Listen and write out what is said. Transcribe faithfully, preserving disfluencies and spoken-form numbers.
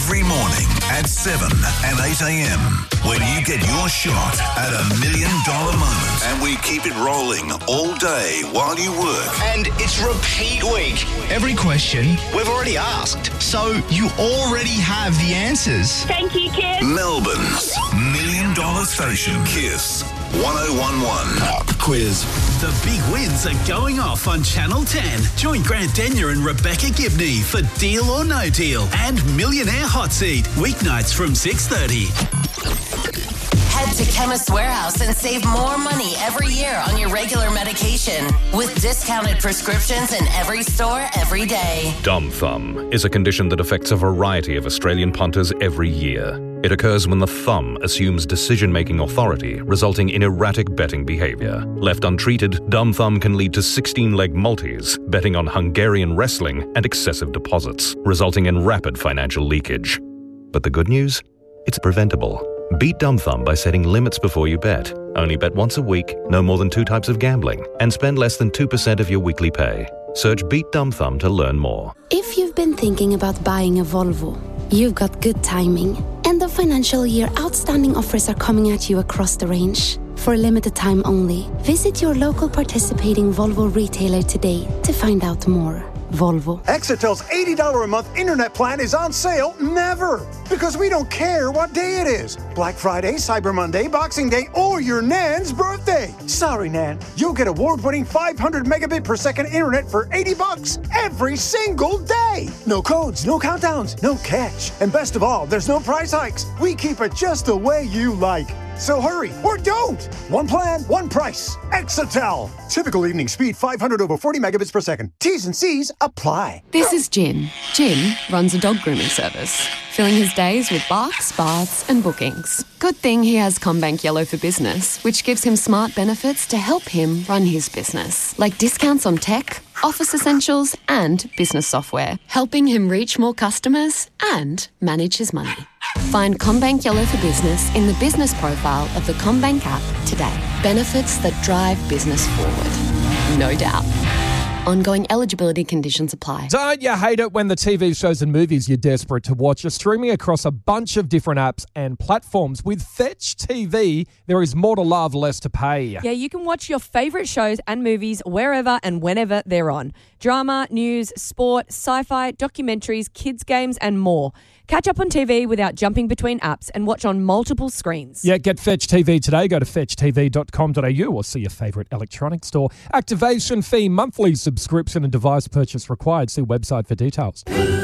every morning at seven and eight a.m. when you get your shot at a million dollar moment. And we keep it rolling all day while you work. And it's repeat week. Every question we've already asked, so you already have the answers. Thank you, Kiss. Melbourne's million dollar station, Kiss one oh one one. Pop quiz. The big wins are going off on Channel ten. Join Grant Denyer and Rebecca Gibney for Deal or No Deal and Millionaire Hot Seat, weeknights from six thirty. Head to Chemist Warehouse and save more money every year on your regular medication with discounted prescriptions in every store every day. Dumb thumb is a condition that affects a variety of Australian punters every year. It occurs when the thumb assumes decision-making authority, resulting in erratic betting behaviour. Left untreated, dumb thumb can lead to sixteen-leg multis, betting on Hungarian wrestling and excessive deposits, resulting in rapid financial leakage. But the good news? It's preventable. Beat dumb thumb by setting limits before you bet. Only bet once a week, no more than two types of gambling, and spend less than two percent of your weekly pay. Search Beat Dumb Thumb to learn more. If you've been thinking about buying a Volvo, you've got good timing. End of financial year outstanding offers are coming at you across the range. For a limited time only, visit your local participating Volvo retailer today to find out more. Volvo. Exitel's eighty dollars a month internet plan is on sale never, because we don't care what day it is. Black Friday, Cyber Monday, Boxing Day, or your Nan's birthday. Sorry, Nan. You'll get award-winning five hundred megabit per second internet for eighty bucks every single day. No codes, no countdowns, no catch. And best of all, there's no price hikes. We keep it just the way you like. So hurry, or don't! One plan, one price. Exitel. Typical evening speed five hundred over forty megabits per second. T's and C's apply. This is Jim. Jim runs a dog grooming service, filling his days with barks, baths and bookings. Good thing he has CommBank Yellow for Business, which gives him smart benefits to help him run his business, like discounts on tech, office essentials and business software, helping him reach more customers and manage his money. Find CommBank Yellow for Business in the business profile of the CommBank app today. Benefits that drive business forward. No doubt. Ongoing eligibility conditions apply. Don't you hate it when the T V shows and movies you're desperate to watch are streaming across a bunch of different apps and platforms? With Fetch T V, there is more to love, less to pay. Yeah, you can watch your favourite shows and movies wherever and whenever they're on. Drama, news, sport, sci-fi, documentaries, kids games and more. Catch up on T V without jumping between apps and watch on multiple screens. Yeah, get Fetch T V today. Go to fetch t v dot com dot a u or see your favourite electronics store. Activation fee, monthly subscription and device purchase required. See website for details.